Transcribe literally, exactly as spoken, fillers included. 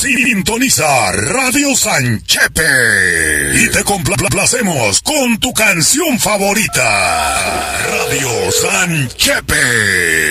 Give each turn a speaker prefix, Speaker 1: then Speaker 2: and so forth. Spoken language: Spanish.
Speaker 1: Sintoniza Radio Sanchepe y te complacemos con tu canción favorita. Radio Sanchepe.